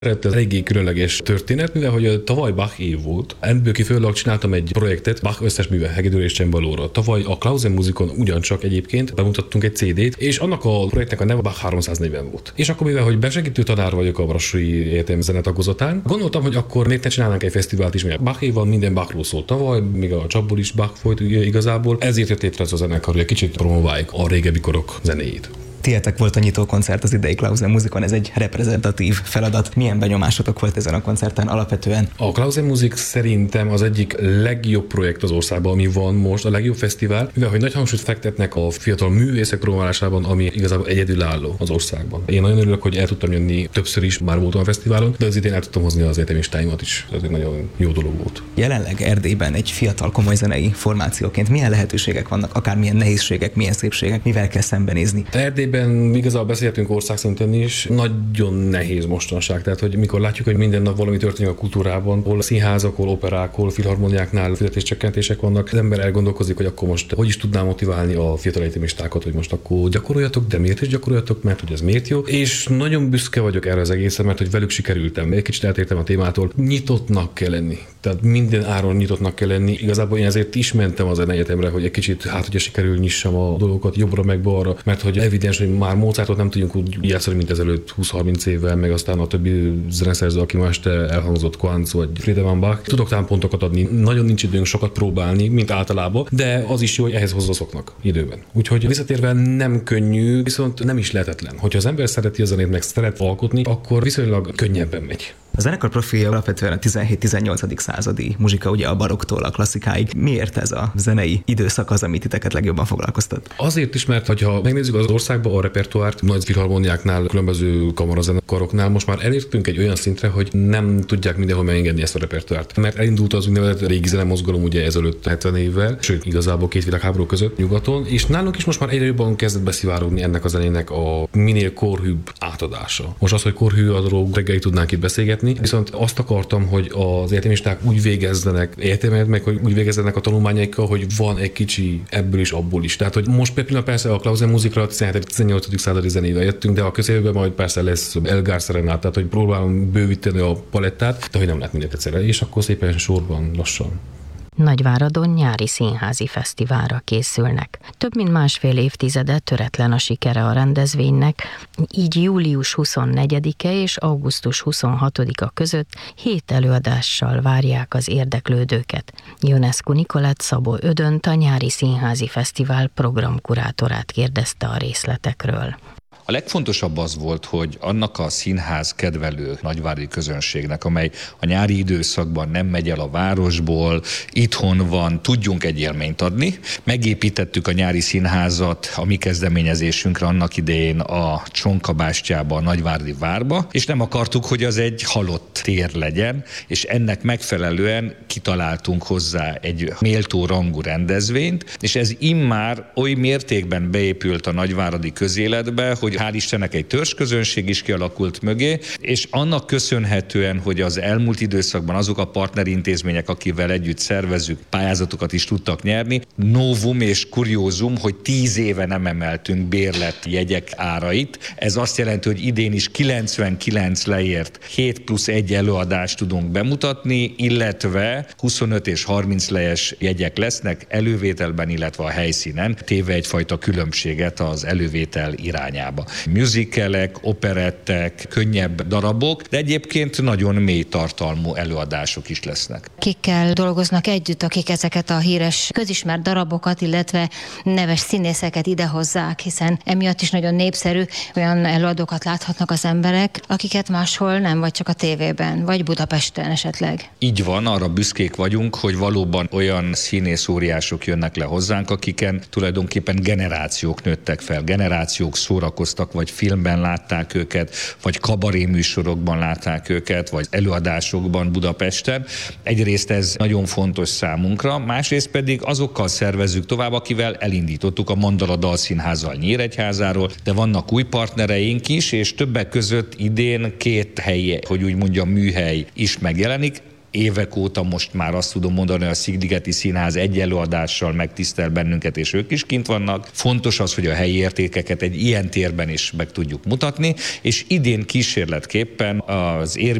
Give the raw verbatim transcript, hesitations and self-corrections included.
Ez eléggé különleges történet, mivel hogy tavaly Bach év volt. Ebből kifolyólag csináltam egy projektet Bach összes műve hegedűre és csembalóra. Tavaly a Klausen-Musikon ugyancsak egyébként bemutattunk egy cé dét, és annak a projektnek a neve Bach háromszáznegyven volt. És akkor mivel hogy besegítő tanár vagyok a Brassói Egyetem zenetagozatán, gondoltam, hogy akkor miért ne csinálnánk egy fesztivált is, mert Bach évval minden Bachról szólt tavaly, még a csapból is Bach folyt igazából. Ezért jött létre ez a zenekar, hogy egy kicsit promováljuk a régebbi korok zenéjét. Tietek volt a nyitókoncert az idei Klausen-Musikon, ez egy reprezentatív feladat. Milyen benyomásotok volt ezen a koncerten alapvetően? A Klausen-Musik szerintem az egyik legjobb projekt az országban, ami van most, a legjobb fesztivál, mivel hogy nagy hangsúlyt fektetnek a fiatal művészek promolásában, ami igazából egyedülálló az országban. Én nagyon örülök, hogy el tudtam jönni többször is, már voltam a fesztiválon, de az idén el tudtam hozni az egyetemistáimat is. Ez egy nagyon jó dolog volt. Jelenleg Erdélyben egy fiatal komoly zenei formációként milyen lehetőségek vannak, akár milyen nehézségek, milyen szépségek, mivel kell szembenézni? Erdélyben igazából beszélhetünk országszinten is, nagyon nehéz mostanság, tehát hogy mikor látjuk, hogy minden nap valami történik a kultúrában, hol színházak, hol operák, hol filharmoniáknál fizetéscsökkentések vannak, az ember elgondolkozik, hogy akkor most hogy is tudná motiválni a fiatal egyetemistákat, hogy most akkor gyakoroljatok, de miért is gyakoroljatok, mert hogy ez miért jó. És nagyon büszke vagyok erre az egészen, mert hogy velük sikerültem. Egy kicsit eltértem a témától, nyitottnak kell lenni. Tehát minden áron nyitottnak kell lenni. Igazából én ezért is mentem az egyetemre, hogy egy kicsit hát ugye sikerül nyissam a dolgokat jobbra meg balra, mert hogy evidens, hogy már Mozartot nem tudjunk úgy játszani, mint ezelőtt húsz-harminc évvel, meg aztán a többi zeneszerző, aki ma este elhangzott, Quantz vagy Friedemann Bach. Tudok talán pontokat adni, nagyon nincs időnk sokat próbálni, mint általában, de az is jó, hogy ehhez hozzászoknak időben. Úgyhogy visszatérve nem könnyű, viszont nem is lehetetlen. Hogyha az ember szereti a zenét, meg szeret alkotni, akkor viszonylag könnyebben megy. A zenekar profilja alapvetően a tizenhét-tizennyolcadik századi muzsika, ugye a barokktól a klasszikáig. Miért ez a zenei időszak az, amit titeket legjobban foglalkoztat? Azért is, mert ha megnézzük az országban a repertoárt, nagy filharmoniáknál, különböző kamarazenekaroknál, most már elértünk egy olyan szintre, hogy nem tudják mindenhol megengedni ezt a repertoárt. Mert elindult az úgynevezett régi zenemozgalom ugye ezelőtt hetven évvel, sőt igazából két világháború között nyugaton, és nálunk is most már egyre jobban kezdett beszivárogni ennek a zenének a minél korhűbb átadása. Most az, hogy korhű, arról reggelig tudnánk itt beszélgetni. Viszont azt akartam, hogy az egyetemisták úgy végezzenek egyetemet, meg hogy úgy végezzenek a tanulmányaikkal, hogy van egy kicsi ebből is, abból is. Tehát, hogy most például persze a Klausen-Musikra tizenhetedik-tizennyolcadik századi zenével jöttünk, de a közeljövőben majd persze lesz Elgar Serenát, tehát hogy próbálom bővíteni a palettát, de hogy nem lehet mindent egyszerre, és akkor szépen sorban, lassan. Nagyváradon nyári színházi fesztiválra készülnek. Több mint másfél évtizede töretlen a sikere a rendezvénynek, így július huszonnegyedike és augusztus huszonhatodika között hét előadással várják az érdeklődőket. Ionescu Nikolett Szabó Ödönt, a nyári színházi fesztivál programkurátorát kérdezte a részletekről. A legfontosabb az volt, hogy annak a színház kedvelő nagyvári közönségnek, amely a nyári időszakban nem megy el a városból, itthon van, tudjunk egy élményt adni. Megépítettük a nyári színházat a mi kezdeményezésünkre annak idején a Csonkabástyába, a Nagyváradi Várba, és nem akartuk, hogy az egy halott tér legyen, és ennek megfelelően kitaláltunk hozzá egy méltó rangú rendezvényt, és ez immár oly mértékben beépült a nagyváradi közéletbe, hogy hál' Istennek egy törzsközönség is kialakult mögé, és annak köszönhetően, hogy az elmúlt időszakban azok a partnerintézmények, akivel együtt szervezzük, pályázatokat is tudtak nyerni, novum és kuriózum, hogy tíz éve nem emeltünk bérletjegyek árait. Ez azt jelenti, hogy idén is kilencvenkilenc leért hét plusz egy előadást tudunk bemutatni, illetve huszonöt és harminc lejes jegyek lesznek elővételben, illetve a helyszínen, téve egyfajta különbséget az elővétel irányába. Musicalek, operettek, könnyebb darabok, de egyébként nagyon mély tartalmú előadások is lesznek. Kikkel dolgoznak együtt, akik ezeket a híres, közismert darabokat, illetve neves színészeket idehozzák, hiszen emiatt is nagyon népszerű, olyan előadókat láthatnak az emberek, akiket máshol nem, vagy csak a tévében, vagy Budapesten esetleg. Így van, arra büszkék vagyunk, hogy valóban olyan színészóriások jönnek le hozzánk, akiken tulajdonképpen generációk nőttek fel, generációk szórakoztak, vagy filmben látták őket, vagy kabaré műsorokban látták őket, vagy előadásokban Budapesten. Egyrészt ez nagyon fontos számunkra, másrészt pedig azokkal szervezzük tovább, akivel elindítottuk a Mandala Dalszínházzal Nyíregyházáról, de vannak új partnereink is, és többek között idén két helyi, hogy úgy mondjam, műhely is megjelenik. évek óta most már azt tudom mondani, hogy a Szigligeti Színház egy előadással megtisztel bennünket, és ők is kint vannak. Fontos az, hogy a helyi értékeket egy ilyen térben is meg tudjuk mutatni, és idén kísérletképpen az